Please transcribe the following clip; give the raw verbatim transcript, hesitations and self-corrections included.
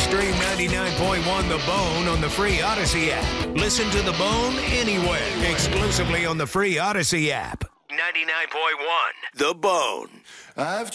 Stream ninety-nine point one The Bone on the free Odyssey app. Listen to The Bone anywhere. Exclusively on the free Odyssey app. ninety-nine point one The Bone. I've